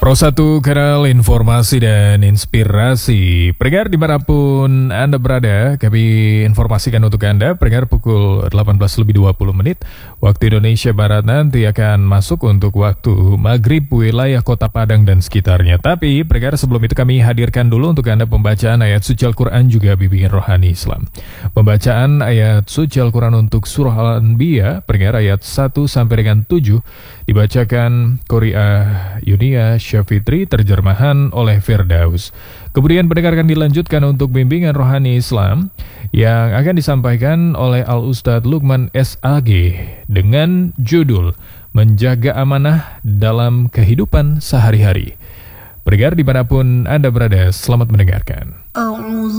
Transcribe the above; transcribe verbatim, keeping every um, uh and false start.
Pro satu kanal informasi dan inspirasi. Pendengar dimanapun Anda berada, kami informasikan untuk Anda, pendengar pukul delapan belas lebih dua puluh menit, waktu Indonesia Barat nanti akan masuk untuk waktu maghrib wilayah Kota Padang dan sekitarnya. Tapi pendengar, sebelum itu kami hadirkan dulu untuk Anda pembacaan ayat suci Al-Quran juga bimbingan rohani Islam. Pembacaan ayat suci Al-Quran untuk surah Al-Anbiya, pendengar, ayat satu sampai dengan tujuh, dibacakan Qori'ah Yunia Syafitri, terjemahan oleh Firdaus. Kemudian pendengar akan dilanjutkan untuk bimbingan rohani Islam yang akan disampaikan oleh Al-Ustadz Lukman S A G dengan judul Menjaga Amanah Dalam Kehidupan Sehari-hari. Pendengar dimanapun Anda berada, selamat mendengarkan.